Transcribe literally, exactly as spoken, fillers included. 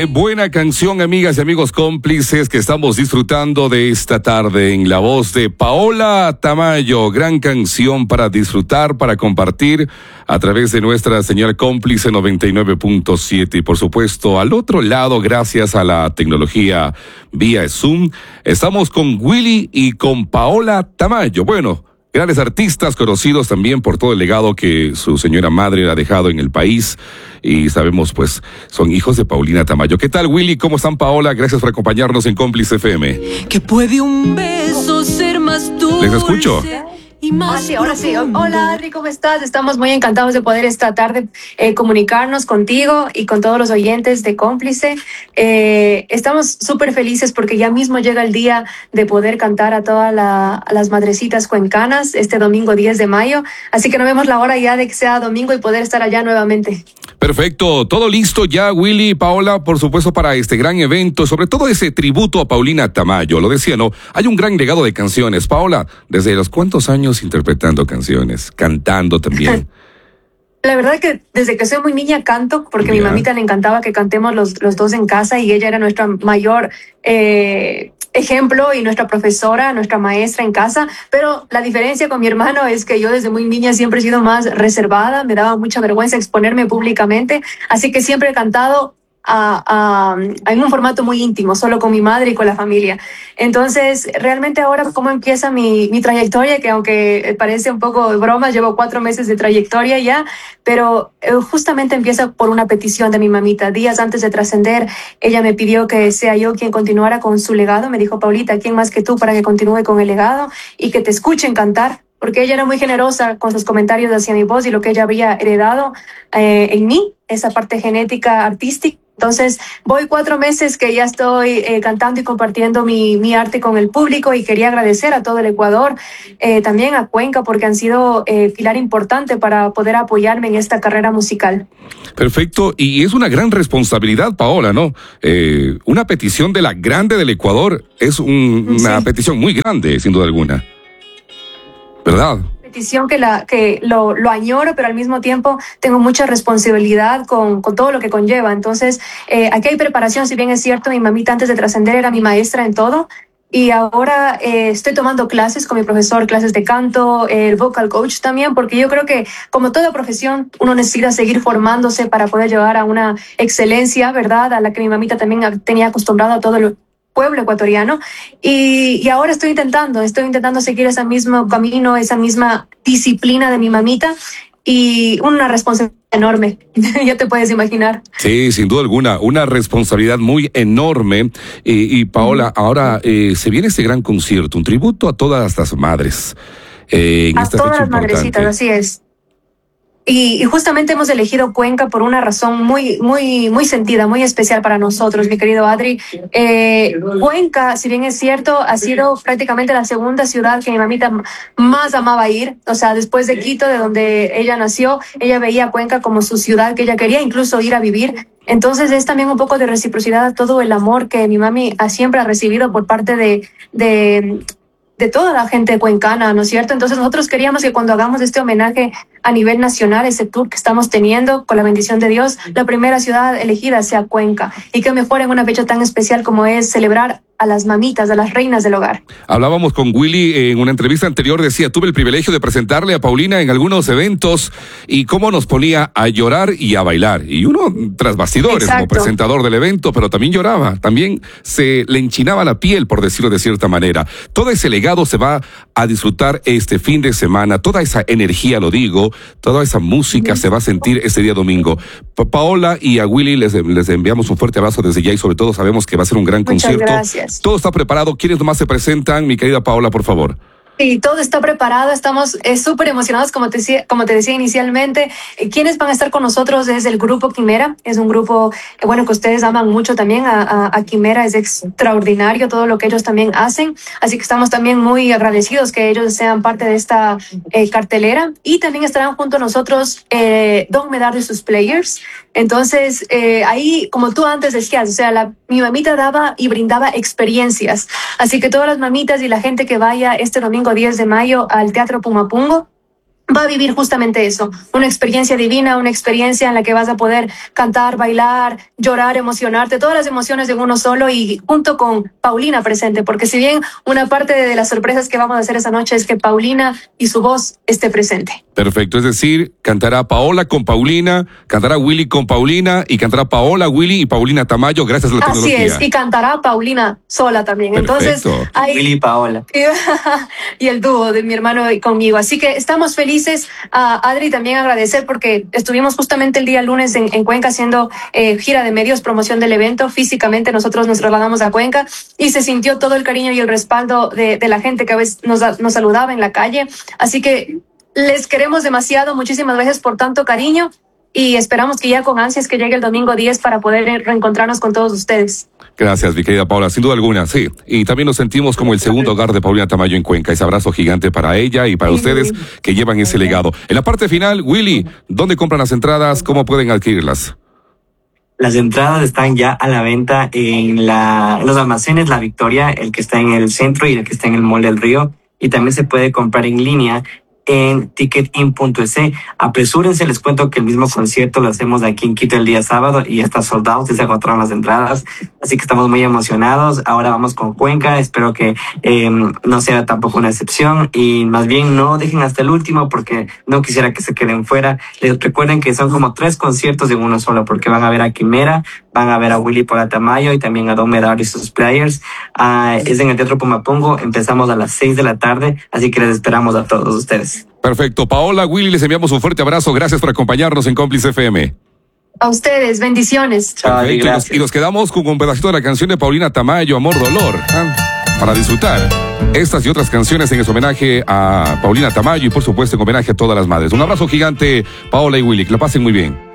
Qué buena canción, amigas y amigos cómplices, que estamos disfrutando de esta tarde en la voz de Paola Tamayo. Gran canción para disfrutar, para compartir a través de nuestra señal cómplice noventa y nueve punto siete. Y por supuesto, al otro lado, gracias a la tecnología vía Zoom, estamos con Willy y con Paola Tamayo. Bueno, grandes artistas conocidos también por todo el legado que su señora madre ha dejado en el país, y sabemos pues son hijos de Paulina Tamayo. ¿Qué tal, Willy? ¿Cómo están, Paola? Gracias por acompañarnos en Cómplice F M. Que puede un beso ser más dulce. Les escucho. Y más ah, sí, ahora sí. Hola, Adri, ¿cómo estás? Estamos muy encantados de poder esta tarde eh, comunicarnos contigo y con todos los oyentes de Cómplice. Eh, estamos súper felices porque ya mismo llega el día de poder cantar a todas la, a las madrecitas cuencanas este domingo diez de mayo. Así que no vemos la hora ya de que sea domingo y poder estar allá nuevamente. Perfecto, todo listo ya, Willy y Paola, por supuesto, para este gran evento, sobre todo ese tributo a Paulina Tamayo. Lo decía, ¿no? Hay un gran legado de canciones. Paola, ¿desde los cuántos años interpretando canciones, cantando también? La verdad que desde que soy muy niña canto, porque a mi mamita le encantaba que cantemos los, los dos en casa, y ella era nuestra mayor eh, ejemplo y nuestra profesora, nuestra maestra en casa. Pero la diferencia con mi hermano es que yo desde muy niña siempre he sido más reservada, me daba mucha vergüenza exponerme públicamente, así que siempre he cantado A, a, en un formato muy íntimo, solo con mi madre y con la familia. Entonces, realmente ahora, ¿cómo empieza mi, mi trayectoria? Que aunque parece un poco de broma, llevo cuatro meses de trayectoria ya, pero eh, justamente empieza por una petición de mi mamita. Días antes de trascender, ella me pidió que sea yo quien continuara con su legado. Me dijo: Paulita, ¿quién más que tú para que continúe con el legado y que te escuchen cantar? Porque ella era muy generosa con sus comentarios hacia mi voz y lo que ella había heredado eh, en mí, esa parte genética artística. Entonces, voy cuatro meses que ya estoy eh, cantando y compartiendo mi, mi arte con el público, y quería agradecer a todo el Ecuador, eh, también a Cuenca, porque han sido eh, pilar importante para poder apoyarme en esta carrera musical. Perfecto, y es una gran responsabilidad, Paola, ¿no? Eh, una petición de la grande del Ecuador es un, una sí. petición muy grande, sin duda alguna, ¿verdad? Petición que, la, que lo, lo añoro, pero al mismo tiempo tengo mucha responsabilidad con, con todo lo que conlleva. Entonces, eh, aquí hay preparación. Si bien es cierto, mi mamita antes de trascender era mi maestra en todo, y ahora eh, estoy tomando clases con mi profesor, clases de canto, el vocal coach también, porque yo creo que, como toda profesión, uno necesita seguir formándose para poder llegar a una excelencia, ¿verdad?, a la que mi mamita también tenía acostumbrado a todo el pueblo ecuatoriano. Y, y ahora estoy intentando, estoy intentando seguir ese mismo camino, esa misma disciplina de mi mamita, y una responsabilidad enorme, ya te puedes imaginar. Sí, sin duda alguna, una responsabilidad muy enorme. Y, y Paola, mm. ahora eh, se viene este gran concierto, un tributo a todas las madres. Eh, en a esta todas fecha las importante. Madrecitas, así es. Y, y justamente hemos elegido Cuenca por una razón muy, muy, muy sentida, muy especial para nosotros, mi querido Adri. Eh, Cuenca, si bien es cierto, ha sido prácticamente la segunda ciudad que mi mamita más amaba ir. O sea, después de Quito, de donde ella nació, ella veía Cuenca como su ciudad que ella quería incluso ir a vivir. Entonces es también un poco de reciprocidad a todo el amor que mi mami ha siempre ha recibido por parte de, de, de toda la gente cuencana, ¿no es cierto? Entonces nosotros queríamos que cuando hagamos este homenaje a nivel nacional, ese tour que estamos teniendo, con la bendición de Dios, la primera ciudad elegida sea Cuenca. Y que mejor en una fecha tan especial como es celebrar a las mamitas, a las reinas del hogar. Hablábamos con Willy en una entrevista anterior, decía, tuve el privilegio de presentarle a Paulina en algunos eventos, y cómo nos ponía a llorar y a bailar. Y uno tras bastidores, Exacto. como presentador del evento, pero también lloraba, también se le enchinaba la piel, por decirlo de cierta manera. Todo ese legado se va a disfrutar este fin de semana, toda esa energía, lo digo, toda esa música se va a sentir este día domingo. Pa- Paola y a Willy les, les enviamos un fuerte abrazo desde ya, y sobre todo sabemos que va a ser un gran Muchas concierto. Gracias. Todo está preparado. ¿Quiénes nomás se presentan? Mi querida Paola, por favor. Sí, todo está preparado, estamos eh, súper emocionados, como te, decía, como te decía inicialmente. Eh, ¿Quiénes van a estar con nosotros? Es el grupo Quimera, es un grupo, eh, bueno, que ustedes aman mucho también a, a, a Quimera, es extraordinario todo lo que ellos también hacen, así que estamos también muy agradecidos que ellos sean parte de esta eh, cartelera. Y también estarán junto a nosotros eh, Don Medardo y sus Players. Entonces, eh, ahí, como tú antes decías, o sea, la, mi mamita daba y brindaba experiencias, así que todas las mamitas y la gente que vaya este domingo diez de mayo al Teatro Pumapungo, va a vivir justamente eso, una experiencia divina, una experiencia en la que vas a poder cantar, bailar, llorar, emocionarte, todas las emociones de uno solo y junto con Paulina presente, porque si bien una parte de las sorpresas que vamos a hacer esa noche es que Paulina y su voz esté presente. Perfecto, es decir, cantará Paola con Paulina, cantará Willy con Paulina y cantará Paola, Willy y Paulina Tamayo gracias a la tecnología. Así es, y cantará Paulina sola también. Perfecto. Entonces, hay... Willy y Paola. y el dúo de mi hermano y conmigo. Así que estamos felices. A Adri también agradecer porque estuvimos justamente el día lunes en, en Cuenca haciendo eh, gira de medios, promoción del evento. Físicamente nosotros nos trasladamos a Cuenca y se sintió todo el cariño y el respaldo de, de la gente que a veces nos, nos saludaba en la calle. Así que les queremos demasiado. Muchísimas gracias por tanto cariño y esperamos que ya con ansias que llegue el domingo diez para poder reencontrarnos con todos ustedes. Gracias, mi querida Paola, sin duda alguna, sí. Y también nos sentimos como el segundo hogar de Paulina Tamayo en Cuenca. Ese abrazo gigante para ella y para ustedes que llevan ese legado. En la parte final, Willy, ¿dónde compran las entradas? ¿Cómo pueden adquirirlas? Las entradas están ya a la venta en, la, en los almacenes La Victoria, el que está en el centro y el que está en el Mall del Río. Y también se puede comprar en línea en ticketin punto es. Apresúrense, les cuento que el mismo concierto lo hacemos aquí en Quito el día sábado y ya está sold out, y se agotaron las entradas, así que estamos muy emocionados. Ahora vamos con Cuenca, espero que eh, no sea tampoco una excepción y más bien no dejen hasta el último porque no quisiera que se queden fuera. Les recuerden que son como tres conciertos en uno solo porque van a ver a Quimera, van a ver a Willy Paola Tamayo y también a Don Medar y sus players. Uh, es en el Teatro Pumapongo, empezamos a las seis de la tarde, así que les esperamos a todos ustedes. Perfecto. Paola, Willy, les enviamos un fuerte abrazo. Gracias por acompañarnos en Cómplice F M. A ustedes, bendiciones. Chao, y, nos, y nos quedamos con un pedacito de la canción de Paulina Tamayo, Amor, Dolor, ¿eh? Para disfrutar estas y otras canciones en ese homenaje a Paulina Tamayo y por supuesto en homenaje a todas las madres. Un abrazo gigante, Paola y Willy, que la pasen muy bien.